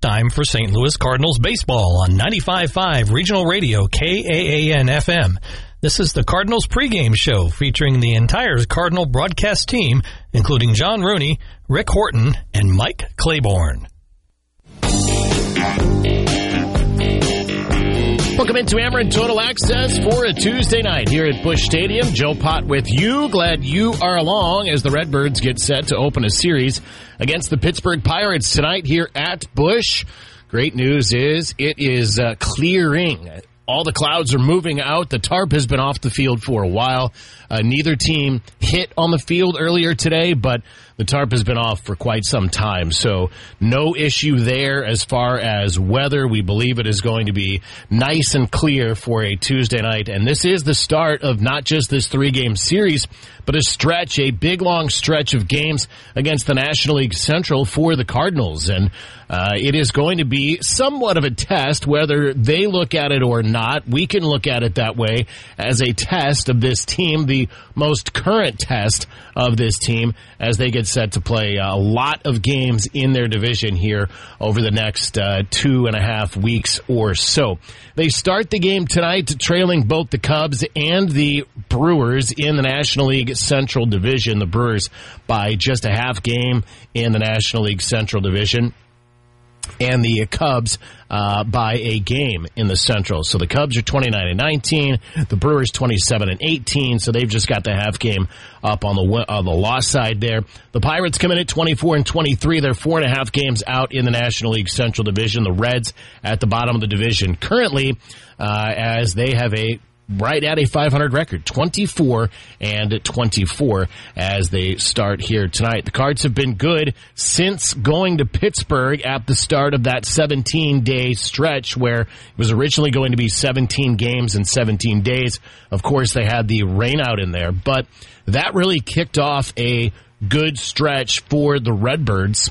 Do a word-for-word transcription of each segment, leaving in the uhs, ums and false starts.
Time for Saint Louis Cardinals baseball on ninety-five point five Regional Radio K A A N F M. This is the Cardinals pregame show featuring the entire Cardinal broadcast team, including John Rooney, Rick Horton, and Mike Claiborne. Welcome into Ameren Total Access for a Tuesday night here at Busch Stadium. Joe Pott with you. Glad you are along as the Redbirds get set to open a series against the Pittsburgh Pirates tonight here at Busch. Great news is it is uh, clearing. All the clouds are moving out. The tarp has been off the field for a while. Uh, neither team hit on the field earlier today, but the tarp has been off for quite some time. So no issue there as far as weather. We believe it is going to be nice and clear for a Tuesday night. And this is the start of not just this three-game series, but a stretch, a big, long stretch of games against the National League Central for the Cardinals. And uh, it is going to be somewhat of a test, whether they look at it or not. We can look at it that way as a test of this team, the most current test of this team as they get set to play a lot of games in their division here over the next uh, two and a half weeks or so. They start the game tonight trailing both the Cubs and the Brewers in the National League Central Division. The Brewers by just a half game in the National League Central Division, and the Cubs uh, by a game in the Central. So the Cubs are twenty-nine and nineteen, the Brewers twenty-seven and eighteen, so they've just got the half game up on the on the loss side there. The Pirates come in at twenty-four and twenty-three. They're four and a half games out in the National League Central Division. The Reds at the bottom of the division currently, uh, as they have a right at a five hundred record, twenty-four and twenty-four as they start here tonight. The Cards have been good since going to Pittsburgh at the start of that seventeen-day stretch where it was originally going to be seventeen games in seventeen days. Of course, they had the rain out in there, but that really kicked off a good stretch for the Redbirds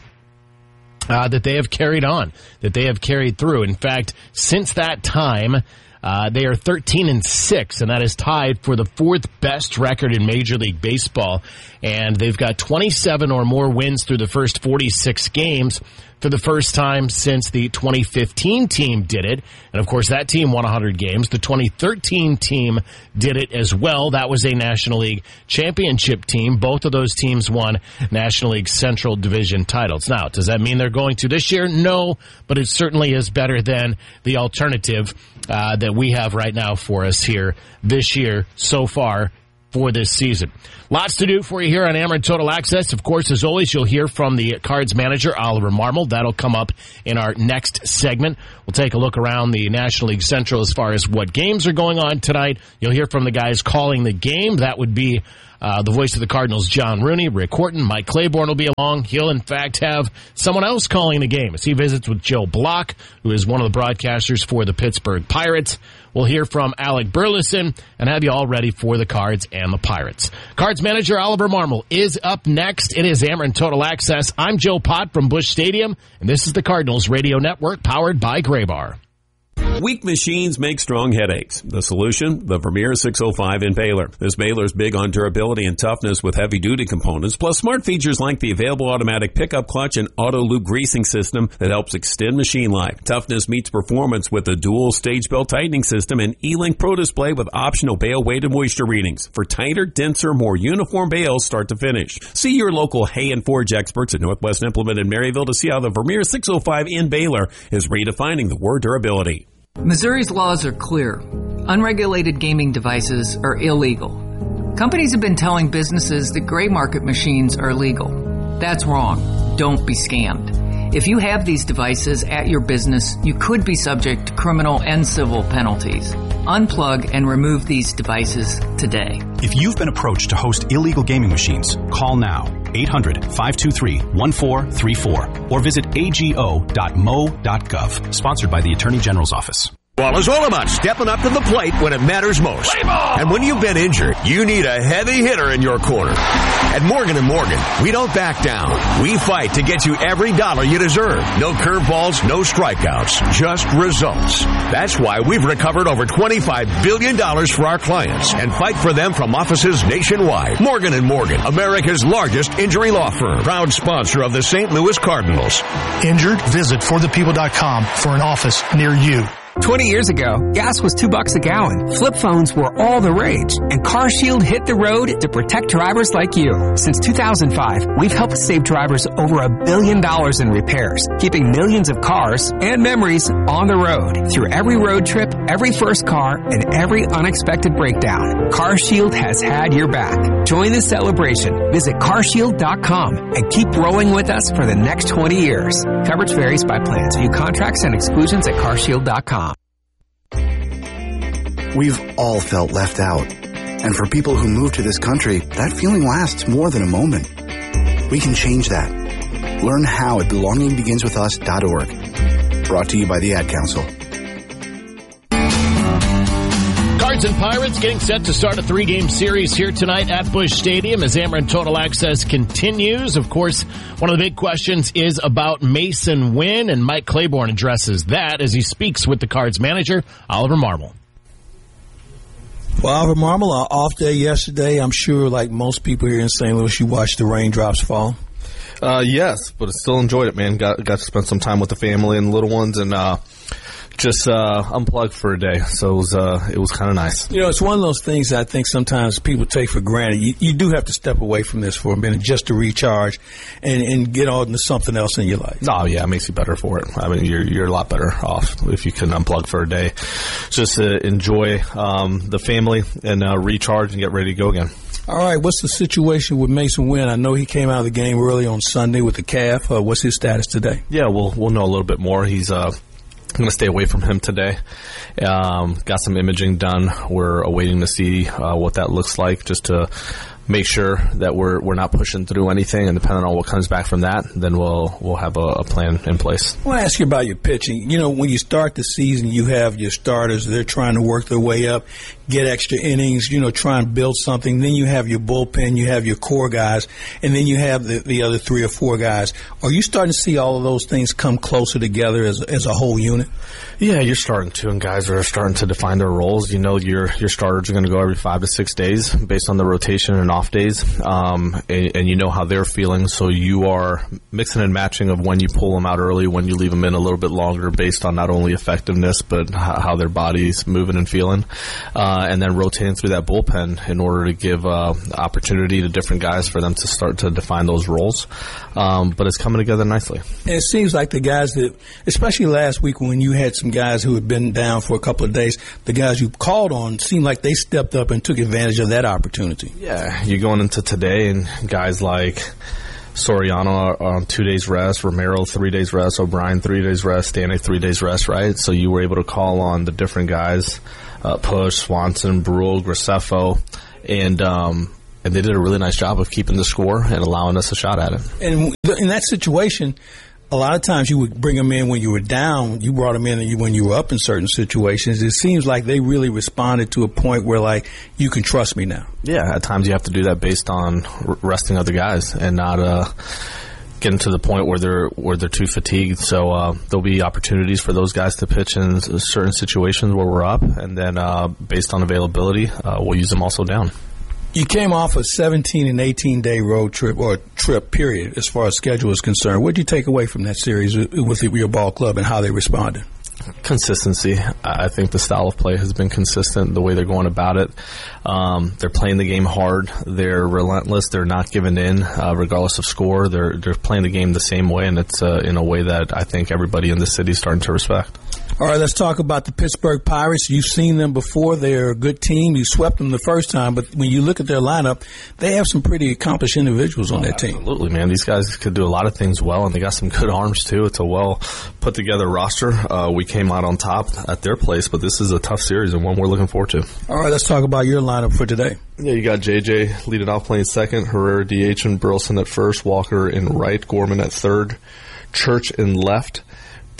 uh, that they have carried on, that they have carried through. In fact, since that time, Uh, they are thirteen and six, and that is tied for the fourth best record in Major League Baseball. And they've got twenty-seven or more wins through the first forty-six games for the first time since the twenty fifteen team did it. And, of course, that team won one hundred games. The twenty thirteen team did it as well. That was a National League championship team. Both of those teams won National League Central Division titles. Now, does that mean they're going to this year? No, but it certainly is better than the alternative uh, that we have right now for us here this year so far for this season. Lots to do for you here on Ameren Total Access. Of course, as always, you'll hear from the Cards manager, Oliver Marmol. That'll come up in our next segment. We'll take a look around the National League Central as far as what games are going on tonight. You'll hear from the guys calling the game. That would be uh, the voice of the Cardinals, John Rooney, Rick Horton, Mike Claiborne will be along. He'll, in fact, have someone else calling the game as he visits with Joe Block, who is one of the broadcasters for the Pittsburgh Pirates. We'll hear from Alec Burleson and have you all ready for the Cards and the Pirates. Cards manager Oliver Marmol is up next. It is Ameren Total Access. I'm Joe Pott from Busch Stadium, and this is the Cardinals Radio Network powered by Graybar. Weak machines make strong headaches. The solution? The Vermeer six oh five in Baylor. This Baylor is big on durability and toughness with heavy-duty components, plus smart features like the available automatic pickup clutch and auto-loop greasing system that helps extend machine life. Toughness meets performance with a dual stage belt tightening system and E-Link Pro display with optional bale weight and moisture readings for tighter, denser, more uniform bales start to finish. See your local Hay and Forge experts at Northwest Implement in Maryville to see how the Vermeer six oh five in Baylor is redefining the word durability. Missouri's laws are clear. Unregulated gaming devices are illegal. Companies have been telling businesses that gray market machines are legal. That's wrong. Don't be scammed. If you have these devices at your business, you could be subject to criminal and civil penalties. Unplug and remove these devices today. If you've been approached to host illegal gaming machines, call now. eight hundred, five two three, one four three four or visit a g o dot m o dot gov. Sponsored by the Attorney General's Office. Baseball is all about stepping up to the plate when it matters most. And when you've been injured, you need a heavy hitter in your corner. At Morgan and Morgan, we don't back down. We fight to get you every dollar you deserve. No curveballs, no strikeouts, just results. That's why we've recovered over twenty-five billion dollars for our clients and fight for them from offices nationwide. Morgan and Morgan, America's largest injury law firm. Proud sponsor of the Saint Louis Cardinals. Injured? Visit for the people dot com for an office near you. twenty years ago, gas was two bucks a gallon. Flip phones were all the rage, and CarShield hit the road to protect drivers like you. Since two thousand five, we've helped save drivers over a billion dollars in repairs, keeping millions of cars and memories on the road. Through every road trip, every first car, and every unexpected breakdown, CarShield has had your back. Join the celebration. Visit car shield dot com and keep rolling with us for the next twenty years. Coverage varies by plans. View contracts and exclusions at car shield dot com. We've all felt left out. And for people who move to this country, that feeling lasts more than a moment. We can change that. Learn how at belonging begins with us dot org. Brought to you by the Ad Council. Cards and Pirates getting set to start a three-game series here tonight at Busch Stadium as Ameren Total Access continues. Of course, one of the big questions is about Masyn Winn, and Mike Claiborne addresses that as he speaks with the Cards manager, Oliver Marmol. Well, Oliver Marmol, uh, off day yesterday. I'm sure, like most people here in Saint Louis, you watched the raindrops fall. Uh, yes, but I still enjoyed it, man. Got got to spend some time with the family and the little ones, and uh, just uh, unplugged for a day. So it was uh, it was kind of nice. You know, it's one of those things that I think sometimes people take for granted. You, you do have to step away from this for a minute just to recharge and, and get on to something else in your life. Oh, yeah, it makes you better for it. I mean, you're you're a lot better off if you can unplug for a day. Just to enjoy um, the family and uh, recharge and get ready to go again. All right, what's the situation with Masyn Winn? I know he came out of the game early on Sunday with the calf. Uh, what's his status today? Yeah, we'll we'll know a little bit more. He's uh, going to stay away from him today. Um, got some imaging done. We're awaiting to see uh, what that looks like, just to make sure that we're we're not pushing through anything. And depending on what comes back from that, then we'll we'll have a, a plan in place. I want to ask you about your pitching. You know, when you start the season, you have your starters. They're trying to work their way up, get extra innings, you know, try and build something. Then you have your bullpen, you have your core guys, and then you have the, the other three or four guys. Are you starting to see all of those things come closer together as as a whole unit? Yeah, you're starting to, and guys are starting to define their roles. You know, your your starters are going to go every five to six days based on the rotation and off days, um, and, and you know how they're feeling. So you are mixing and matching of when you pull them out early, when you leave them in a little bit longer, based on not only effectiveness but how their body's moving and feeling. Uh, and then rotating through that bullpen in order to give uh, opportunity to different guys for them to start to define those roles. Um, but it's coming together nicely. And it seems like the guys that, especially last week when you had some guys who had been down for a couple of days, the guys you called on seemed like they stepped up and took advantage of that opportunity. Yeah, you're going into today, and guys like Soriano on two days rest, Romero three days rest, O'Brien three days rest, Stanek three days rest, right? So you were able to call on the different guys, uh, Push, Swanson, Brule, Graceffo, and um, and they did a really nice job of keeping the score and allowing us a shot at it. And in that situation, a lot of times you would bring them in when you were down. You brought them in when you were up in certain situations. It seems like they really responded to a point where, like, you can trust me now. Yeah, at times you have to do that based on resting other guys and not uh, getting to the point where they're where they're too fatigued. So uh, there'll be opportunities for those guys to pitch in certain situations where we're up, and then uh, based on availability, uh, we'll use them also down. You came off a seventeen and eighteen day road trip, or trip period, as far as schedule is concerned. What did you take away from that series with your ball club and how they responded? Consistency. I think the style of play has been consistent, the way they're going about it. Um, they're playing the game hard. They're relentless. They're not giving in, uh, regardless of score. They're they're playing the game the same way, and it's uh, in a way that I think everybody in the city is starting to respect. All right, let's talk about the Pittsburgh Pirates. You've seen them before. They're a good team. You swept them the first time, but when you look at their lineup, they have some pretty accomplished individuals on oh, that team. Absolutely, man. These guys could do a lot of things well, and they got some good arms, too. It's a well-put-together roster. Uh, we came out on top at their place, but this is a tough series and one we're looking forward to. All right, let's talk about your lineup for today. Yeah, you got J J leading off playing second, Herrera D H and Burleson at first, Walker in right, Gorman at third, Church in left,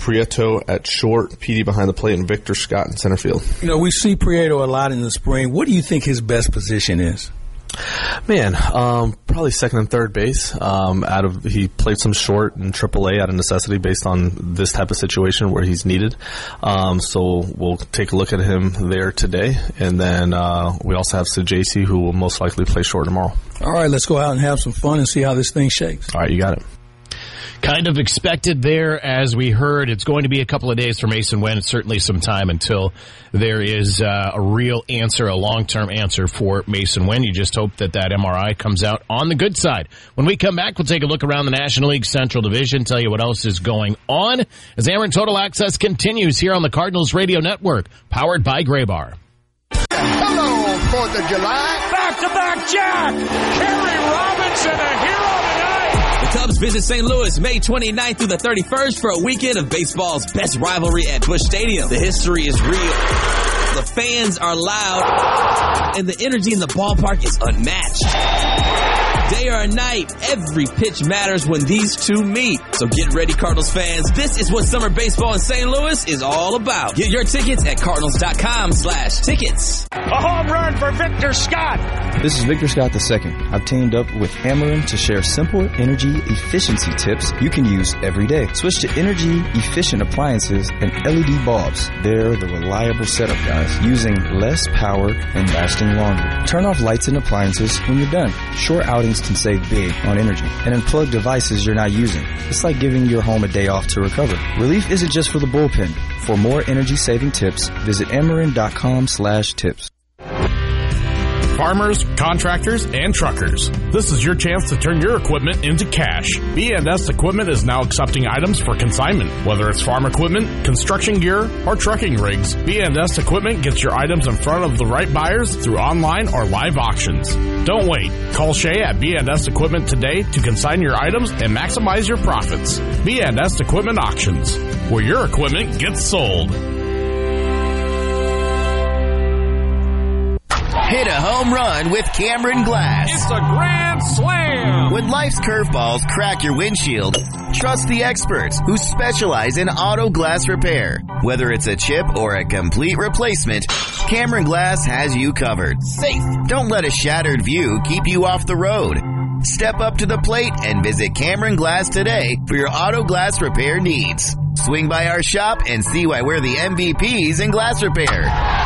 Prieto at short, Petey behind the plate, and Victor Scott in center field. You know, we see Prieto a lot in the spring. What do you think his best position is? Man, um, probably second and third base. Um, out of he played some short in triple A out of necessity based on this type of situation where he's needed. Um, so we'll take a look at him there today, and then uh, we also have Sajaci, who will most likely play short tomorrow. All right, let's go out and have some fun and see how this thing shakes. All right, you got it. Kind of expected there, as we heard. It's going to be a couple of days for Masyn Winn. It's certainly some time until there is uh, a real answer, a long-term answer for Masyn Winn. You just hope that that M R I comes out on the good side. When we come back, we'll take a look around the National League Central Division, tell you what else is going on as Aaron Total Access continues here on the Cardinals Radio Network, powered by Graybar. Hello, fourth of July. Back-to-back Jack. Kerry Robinson, a hero tonight. The Cubs visit Saint Louis May twenty-ninth through the thirty-first for a weekend of baseball's best rivalry at Busch Stadium. The history is real. The fans are loud, and the energy in the ballpark is unmatched. Day or night, every pitch matters when these two meet. So get ready, Cardinals fans. This is what summer baseball in Saint Louis is all about. Get your tickets at cardinals.com slash tickets. A home run for Victor Scott. This is Victor Scott the second. I've teamed up with Ameren to share simple energy efficiency tips you can use every day. Switch to energy efficient appliances and L E D bulbs. They're the reliable setup, guys, using less power and lasting longer. Turn off lights and appliances when you're done. Short outings can save big on energy, and unplug devices you're not using. It's like giving your home a day off to recover. Relief isn't just for the bullpen. For more energy-saving tips, visit Ameren.com slash tips. Farmers, contractors, and truckers. This is your chance to turn your equipment into cash. B and S Equipment is now accepting items for consignment. Whether it's farm equipment, construction gear, or trucking rigs, B and S Equipment gets your items in front of the right buyers through online or live auctions. Don't wait. Call Shay at B and S Equipment today to consign your items and maximize your profits. B and S Equipment Auctions, where your equipment gets sold. Hit a home run with Cameron Glass. It's a grand slam. When life's curveballs crack your windshield, trust the experts who specialize in auto glass repair. Whether it's a chip or a complete replacement, Cameron Glass has you covered. Safe. Don't let a shattered view keep you off the road. Step up to the plate and visit Cameron Glass today for your auto glass repair needs. Swing by our shop and see why we're the M V Ps in glass repair.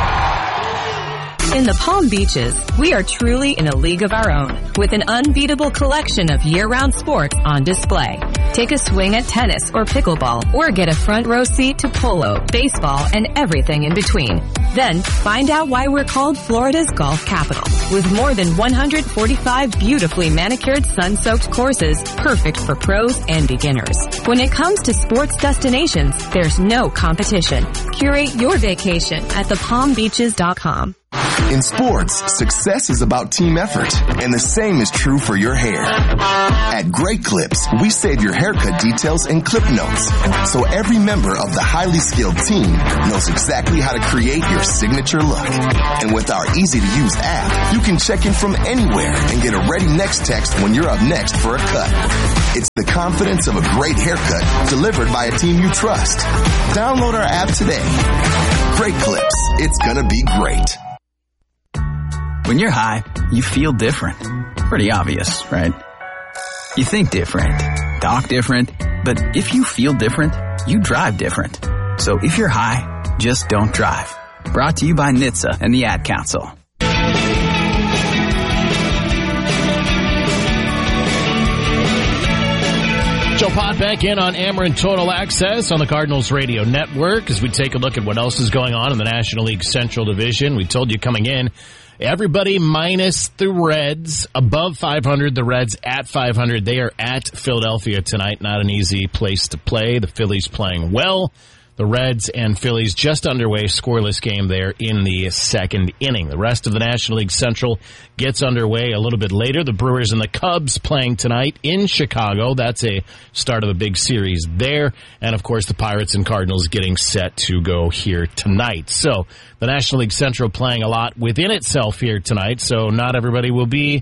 In the Palm Beaches, we are truly in a league of our own, with an unbeatable collection of year-round sports on display. Take a swing at tennis or pickleball, or get a front row seat to polo, baseball, and everything in between. Then, find out why we're called Florida's golf capital, with more than one hundred forty-five beautifully manicured sun-soaked courses, perfect for pros and beginners. When it comes to sports destinations, there's no competition. Curate your vacation at the palm beaches dot com. In sports, success is about team effort, and the same is true for your hair. At Great Clips, we save your haircut details in clip notes, so every member of the highly skilled team knows exactly how to create your signature look. And with our easy-to-use app, you can check in from anywhere and get a ready next text when you're up next for a cut. It's the confidence of a great haircut delivered by a team you trust. Download our app today. Great Clips. It's gonna be great. When you're high, you feel different. Pretty obvious, right? You think different, talk different, but if you feel different, you drive different. So if you're high, just don't drive. Brought to you by N H T S A and the Ad Council. Joe Pott back in on Ameren Total Access on the Cardinals Radio Network as we take a look at what else is going on in the National League Central Division. We told you coming in, everybody minus the Reds above five hundred. The Reds at five hundred. They are at Philadelphia tonight. Not an easy place to play. The Phillies playing well. The Reds and Phillies just underway, scoreless game there in the second inning. The rest of the National League Central gets underway a little bit later. The Brewers and the Cubs playing tonight in Chicago. That's a start of a big series there. And, of course, the Pirates and Cardinals getting set to go here tonight. So the National League Central playing a lot within itself here tonight, so not everybody will be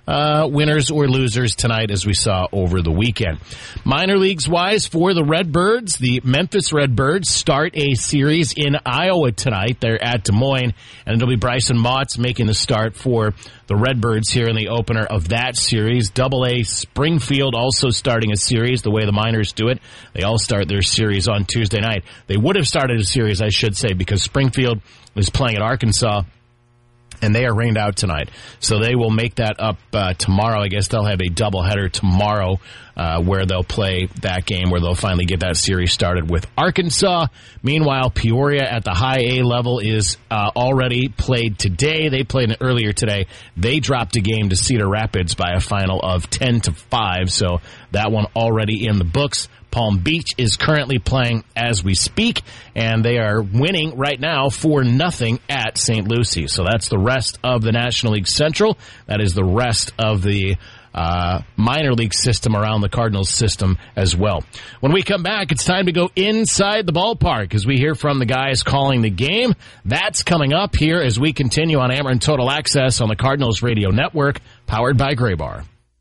uh, winners or losers tonight, as we saw over the weekend. Minor leagues wise, for the Redbirds, the Memphis Redbirds start a series in Iowa tonight. They're at Des Moines, and it'll be Bryson Motts making the start for the Redbirds here in the opener of that series. Double A Springfield also starting a series the way the minors do it. They all start their series on Tuesday night. They would have started a series, I should say, because Springfield is playing at Arkansas, and they are rained out tonight. So they will make that up uh, tomorrow. I guess they'll have a doubleheader tomorrow uh, where they'll play that game, where they'll finally get that series started with Arkansas. Meanwhile, Peoria at the high A level is uh, already played today. They played it earlier today. They dropped a game to Cedar Rapids by a final of ten to five. So that one already in the books. Palm Beach is currently playing as we speak, and they are winning right now for nothing at Saint Lucie. So that's the rest of the National League Central. That is the rest of the uh, minor league system around the Cardinals system as well. When we come back, it's time to go inside the ballpark as we hear from the guys calling the game. That's coming up here as we continue on Ameren Total Access on the Cardinals Radio Network, powered by Graybar.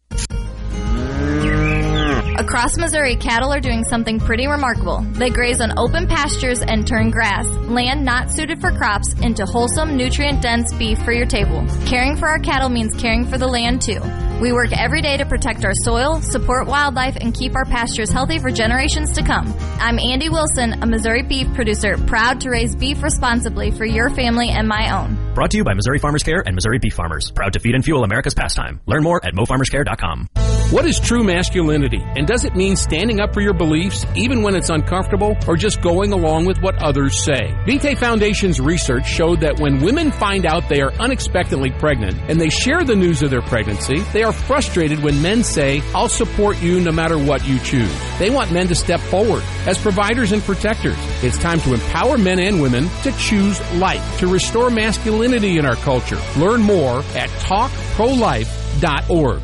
Across Missouri, cattle are doing something pretty remarkable. They graze on open pastures and turn grass, land not suited for crops, into wholesome, nutrient-dense beef for your table. Caring for our cattle means caring for the land, too. We work every day to protect our soil, support wildlife, and keep our pastures healthy for generations to come. I'm Andy Wilson, a Missouri beef producer, proud to raise beef responsibly for your family and my own. Brought to you by Missouri Farmers Care and Missouri Beef Farmers. Proud to feed and fuel America's pastime. Learn more at mo farmers care dot com. What is true masculinity? And does it mean standing up for your beliefs even when it's uncomfortable, or just going along with what others say? Vitae Foundation's research showed that when women find out they are unexpectedly pregnant and they share the news of their pregnancy, they are frustrated when men say, "I'll support you no matter what you choose." They want men to step forward as providers and protectors. It's time to empower men and women to choose life, to restore masculinity in our culture. Learn more at talk pro life dot org.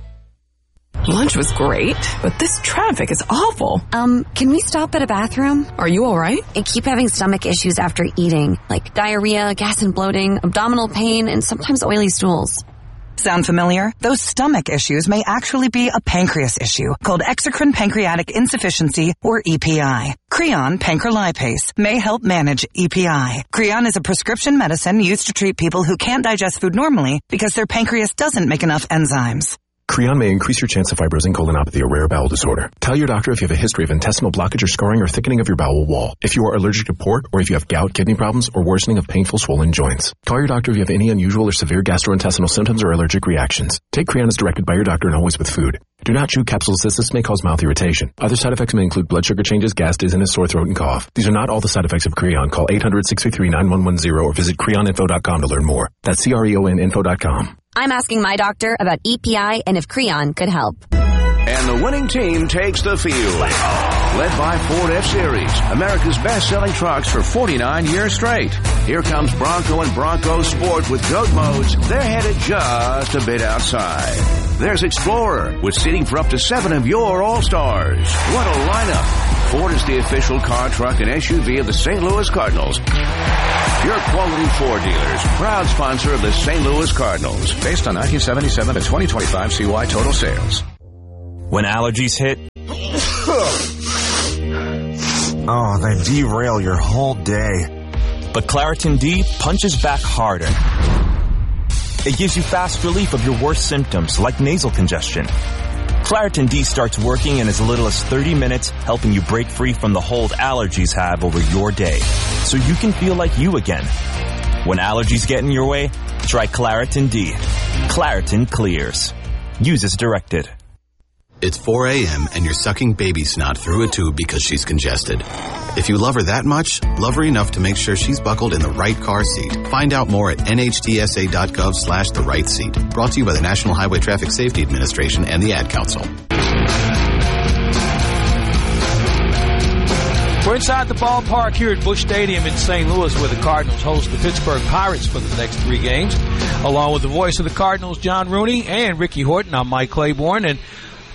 Lunch was great, but this traffic is awful. Um, can we stop at a bathroom? Are you all right? I keep having stomach issues after eating, like diarrhea, gas and bloating, abdominal pain, and sometimes oily stools. Sound familiar? Those stomach issues may actually be a pancreas issue called exocrine pancreatic insufficiency, or E P I. Creon pancrelipase may help manage E P I. Creon is a prescription medicine used to treat people who can't digest food normally because their pancreas doesn't make enough enzymes. Creon may increase your chance of fibrosing colonopathy, a rare bowel disorder. Tell your doctor if you have a history of intestinal blockage or scarring or thickening of your bowel wall, if you are allergic to pork, or if you have gout, kidney problems, or worsening of painful swollen joints. Call your doctor if you have any unusual or severe gastrointestinal symptoms or allergic reactions. Take Creon as directed by your doctor and always with food. Do not chew capsules as this may cause mouth irritation. Other side effects may include blood sugar changes, gas, dizziness, sore throat, and cough. These are not all the side effects of Creon. Call eight hundred, six three three, nine one one zero or visit creon info dot com to learn more. That's C R E O N info dot com. I'm asking my doctor about E P I and if Creon could help. And the winning team takes the field. Led by Ford F-Series, America's best-selling trucks for forty-nine years straight. Here comes Bronco and Bronco Sport with GOAT modes. They're headed just a bit outside. There's Explorer with seating for up to seven of your All-Stars. What a lineup. Ford is the official car, truck, and S U V of the Saint Louis Cardinals. Your quality Ford dealers, proud sponsor of the Saint Louis Cardinals. Based on nineteen seventy-seven to twenty twenty-five C Y total sales. When allergies hit, oh, they derail your whole day. But Claritin D punches back harder. It gives you fast relief of your worst symptoms, like nasal congestion. Claritin D starts working in as little as thirty minutes, helping you break free from the hold allergies have over your day, so you can feel like you again. When allergies get in your way, try Claritin D. Claritin clears. Use as directed. It's four a.m. and you're sucking baby snot through a tube because she's congested. If you love her that much, love her enough to make sure she's buckled in the right car seat. Find out more at N H T S A dot gov slash the right seat. Brought to you by the National Highway Traffic Safety Administration and the Ad Council. We're inside the ballpark here at Busch Stadium in Saint Louis, where the Cardinals host the Pittsburgh Pirates for the next three games. Along with the voice of the Cardinals, John Rooney, and Ricky Horton, I'm Mike Claiborne. And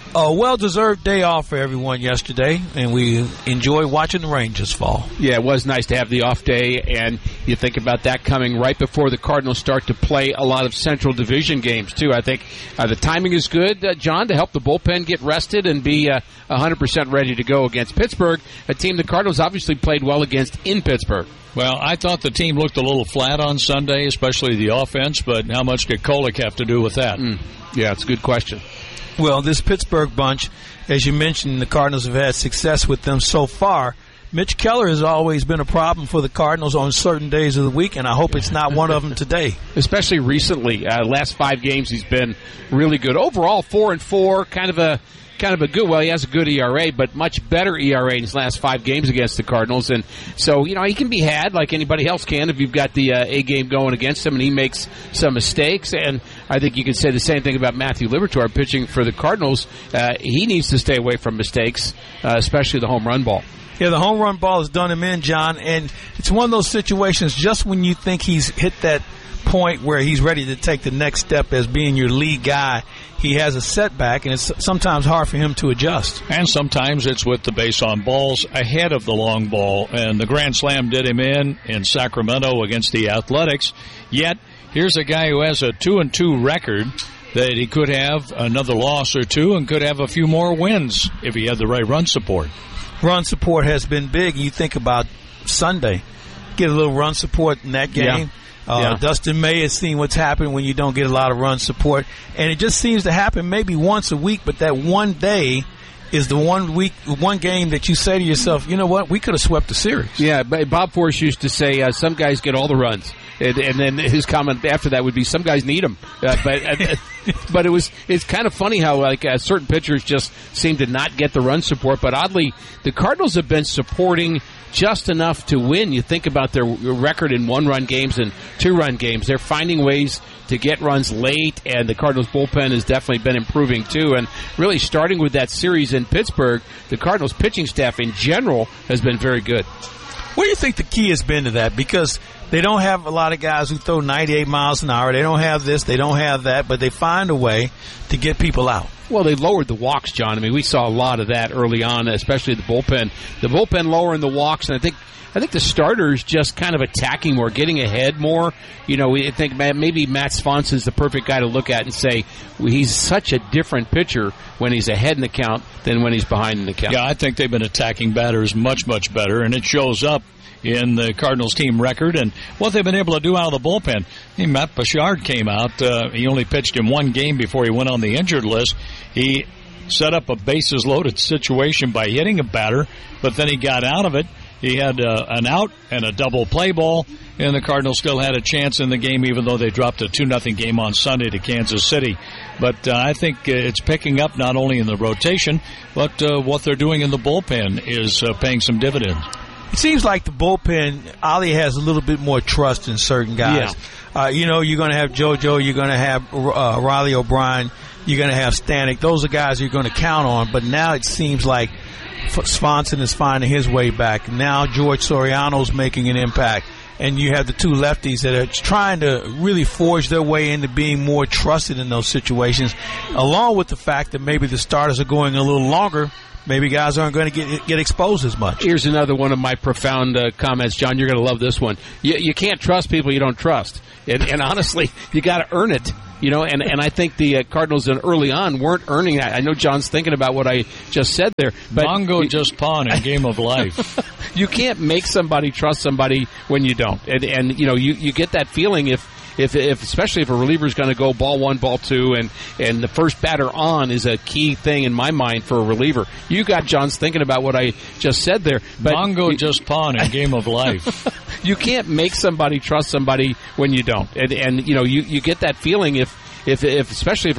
A well-deserved day off for everyone yesterday, and we enjoyed watching the Rangers fall. Yeah, it was nice to have the off day, and you think about that coming right before the Cardinals start to play a lot of Central Division games, too. I think uh, the timing is good, uh, John, to help the bullpen get rested and be uh, one hundred percent ready to go against Pittsburgh, a team the Cardinals obviously played well against in Pittsburgh. Well, I thought the team looked a little flat on Sunday, especially the offense, but how much did Kolek have to do with that? Mm. Yeah, it's a good question. Well, this Pittsburgh bunch, as you mentioned, the Cardinals have had success with them so far. Mitch Keller has always been a problem for the Cardinals on certain days of the week, and I hope it's not one of them today. Especially recently. Uh, last five games, he's been really good. Overall, four and four, kind of a kind of a good, well, he has a good E R A, but much better E R A in his last five games against the Cardinals. And so, you know, he can be had like anybody else can if you've got the uh, A game going against him and he makes some mistakes. And I think you can say the same thing about Matthew Liberatore pitching for the Cardinals. Uh, he needs to stay away from mistakes, uh, especially the home run ball. Yeah, the home run ball has done him in, John, and it's one of those situations just when you think he's hit that point where he's ready to take the next step as being your lead guy, he has a setback, and it's sometimes hard for him to adjust. And sometimes it's with the base on balls ahead of the long ball, and the grand slam did him in in Sacramento against the Athletics. Yet, here's a guy who has a two and two record that he could have another loss or two and could have a few more wins if he had the right run support. Run support has been big. You think about Sunday, get a little run support in that game. Yeah. Uh, yeah. Dustin May has seen what's happened when you don't get a lot of run support. And it just seems to happen maybe once a week, but that one day is the one week, one game that you say to yourself, you know what, we could have swept the series. Yeah, Bob Forrest used to say uh, some guys get all the runs. And, and then his comment after that would be, "Some guys need them." Uh, but uh, but it was it's kind of funny how like uh, certain pitchers just seem to not get the run support. But oddly, the Cardinals have been supporting just enough to win. You think about their record in one-run games and two-run games; they're finding ways to get runs late, and the Cardinals bullpen has definitely been improving too. And really, starting with that series in Pittsburgh, the Cardinals pitching staff in general has been very good. What do you think the key has been to that? Because they don't have a lot of guys who throw ninety-eight miles an hour. They don't have this. They don't have that. But they find a way to get people out. Well, they lowered the walks, John. I mean, we saw a lot of that early on, especially the bullpen. The bullpen lowering the walks, and I think I think the starters just kind of attacking more, getting ahead more. You know, we think maybe Matt Swanson's the perfect guy to look at and say well, he's such a different pitcher when he's ahead in the count than when he's behind in the count. Yeah, I think they've been attacking batters much, much better, and it shows up in the Cardinals team record and what they've been able to do out of the bullpen. Hey, Matt Bouchard came out. Uh, he only pitched in one game before he went on the injured list. He set up a bases-loaded situation by hitting a batter, but then he got out of it. He had uh, an out and a double play ball, and the Cardinals still had a chance in the game, even though they dropped a two nothing game on Sunday to Kansas City. But uh, I think uh, it's picking up not only in the rotation, but uh, what they're doing in the bullpen is uh, paying some dividends. It seems like the bullpen, Ali has a little bit more trust in certain guys. Yeah. Uh, you know, you're going to have JoJo, you're going to have uh, Riley O'Brien, you're going to have Stanek. Those are guys you're going to count on. But now it seems like Swanson is finding his way back. Now George Soriano's making an impact. And you have the two lefties that are trying to really forge their way into being more trusted in those situations, along with the fact that maybe the starters are going a little longer. Maybe guys aren't going to get get exposed as much. Here's another one of my profound uh, comments, John. You're going to love this one. You, you can't trust people you don't trust. And, and honestly, you got to earn it. You know, and, and I think the uh, Cardinals early on weren't earning that. I know John's thinking about what I just said there. But Mongo you, just pawn in Game of Life. You can't make somebody trust somebody when you don't. And, and you know, you, you get that feeling if, if, if especially if a reliever is going to go ball one, ball two, and, and the first batter on is a key thing in my mind for a reliever. You got John's thinking about what I just said there. But Mongo you, just pawn in Game of Life. You can't make somebody trust somebody when you don't. And, and you know, you, you get that feeling if, if, if especially if a